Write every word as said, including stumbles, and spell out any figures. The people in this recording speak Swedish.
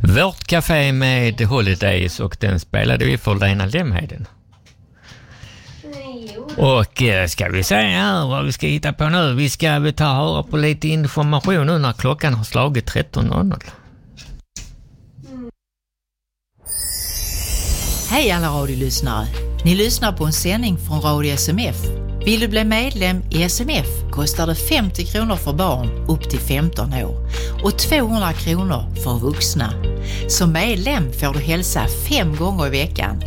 Vårt café med Holidays, och den spelade vi för Lena Lemheden. Och ska vi se här vad vi ska hitta på nu. Vi ska ta och höra på lite information nu när klockan har slagit tretton noll noll. Hej alla radiolyssnare. Ni lyssnar på en sändning från Radio S M F. Vill du bli medlem i S M F kostar det femtio kronor för barn upp till femton år och tvåhundra kronor för vuxna. Som medlem får du hälsa fem gånger i veckan